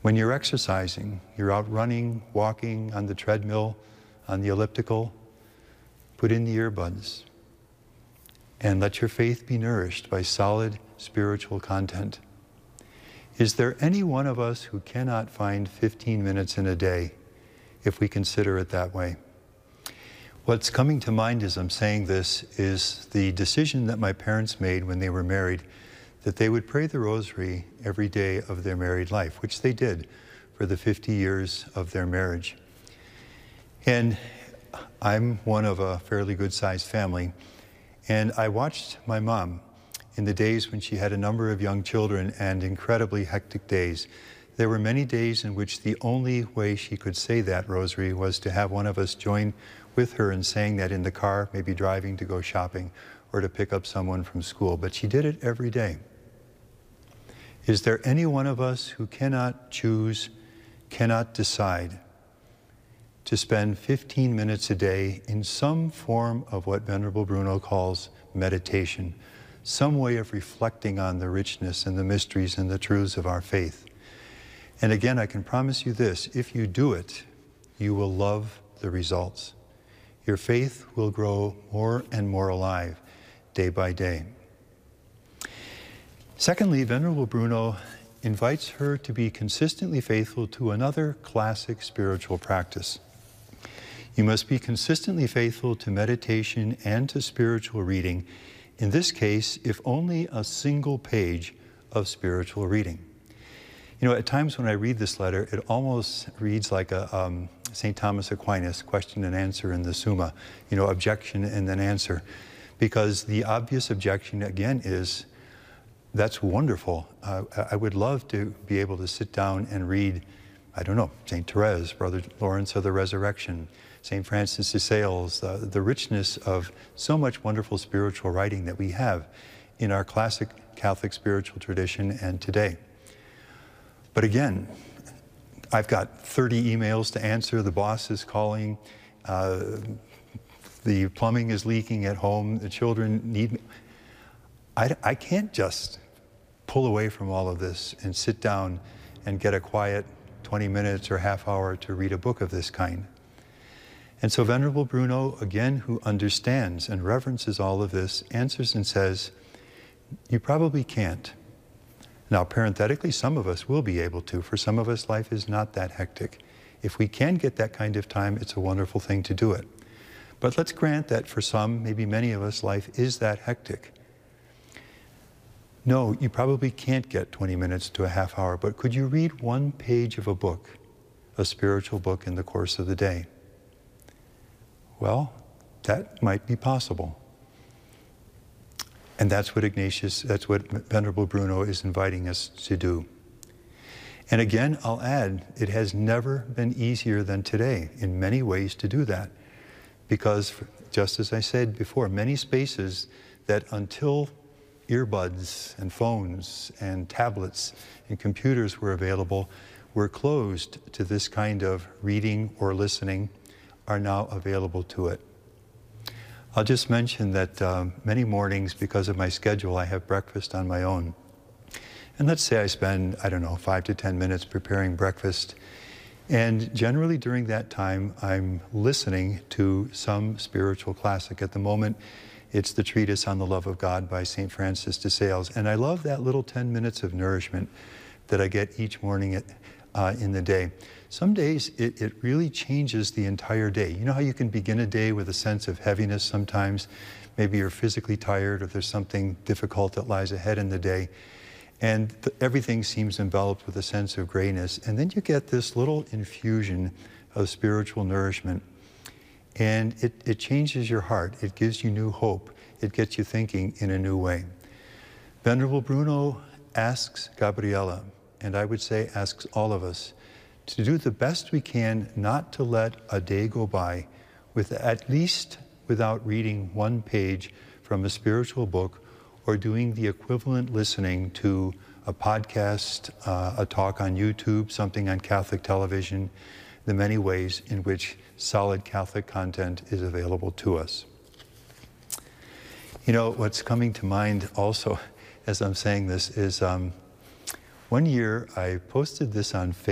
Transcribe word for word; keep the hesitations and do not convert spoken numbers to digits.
When you're exercising, you're out running, walking, on the treadmill, on the elliptical, put in the earbuds and let your faith be nourished by solid spiritual content. Is there any one of us who cannot find fifteen minutes in a day, if we consider it that way? What's coming to mind as I'm saying this is the decision that my parents made when they were married, that they would pray the rosary every day of their married life, which they did for the fifty years of their marriage. And I'm one of a fairly good-sized family, and I watched my mom in the days when she had a number of young children and incredibly hectic days. There were many days in which the only way she could say that rosary was to have one of us join with her in saying that in the car, maybe driving to go shopping or to pick up someone from school, but she did it every day. Is there any one of us who cannot choose, cannot decide to spend fifteen minutes a day in some form of what Venerable Bruno calls meditation, some way of reflecting on the richness and the mysteries and the truths of our faith? And again, I can promise you this, if you do it, you will love the results. Your faith will grow more and more alive day by day. Secondly, Venerable Bruno invites her to be consistently faithful to another classic spiritual practice. You must be consistently faithful to meditation and to spiritual reading, in this case, if only a single page of spiritual reading. You know, at times when I read this letter, it almost reads like a um, Saint Thomas Aquinas, question and answer in the Summa, you know, objection and then answer. Because the obvious objection, again, is, that's wonderful. Uh, I would love to be able to sit down and read, I don't know, Saint Therese, Brother Lawrence of the Resurrection, Saint Francis de Sales, uh, the richness of so much wonderful spiritual writing that we have in our classic Catholic spiritual tradition and today. But again, I've got thirty emails to answer, the boss is calling, uh, the plumbing is leaking at home, the children need me. I, I can't just pull away from all of this and sit down and get a quiet twenty minutes or half hour to read a book of this kind. And so Venerable Bruno, again, who understands and reverences all of this, answers and says, you probably can't. Now, parenthetically, some of us will be able to. For some of us, life is not that hectic. If we can get that kind of time, it's a wonderful thing to do it. But let's grant that for some, maybe many of us, life is that hectic. No, you probably can't get twenty minutes to a half hour, but could you read one page of a book, a spiritual book, in the course of the day? Well, that might be possible. And that's what Ignatius, that's what Venerable Bruno is inviting us to do. And again, I'll add, it has never been easier than today in many ways to do that. Because, just as I said before, many spaces that until earbuds and phones and tablets and computers were available were closed to this kind of reading or listening are now available to it. I'll just mention that um, many mornings, because of my schedule, I have breakfast on my own. And let's say I spend, I don't know, five to ten minutes preparing breakfast. And generally during that time, I'm listening to some spiritual classic. At the moment, it's the Treatise on the Love of God by Saint Francis de Sales. And I love that little ten minutes of nourishment that I get each morning at, uh, in the day. Some days, it, it really changes the entire day. You know how you can begin a day with a sense of heaviness sometimes? Maybe you're physically tired or there's something difficult that lies ahead in the day. And th everything seems enveloped with a sense of grayness. And then you get this little infusion of spiritual nourishment. And it, it changes your heart. It gives you new hope. It gets you thinking in a new way. Venerable Bruno asks Gabriela, and I would say asks all of us, to do the best we can not to let a day go by with at least without reading one page from a spiritual book or doing the equivalent listening to a podcast, uh, a talk on YouTube, something on Catholic television, the many ways in which solid Catholic content is available to us. You know, what's coming to mind also as I'm saying this is um, one year I posted this on Facebook.